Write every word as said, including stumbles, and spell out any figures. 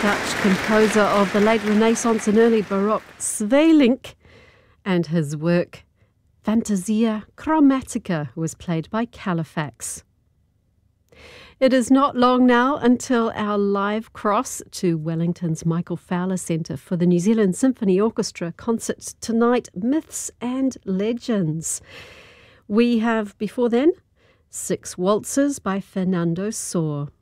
Dutch composer of the late Renaissance and early Baroque, Sweelinck, and his work Fantasia Chromatica was played by Califax. It is not long now until our live cross to Wellington's Michael Fowler Centre for the New Zealand Symphony Orchestra concert tonight, Myths and Legends. We have, before then, Six Waltzes by Fernando Sor.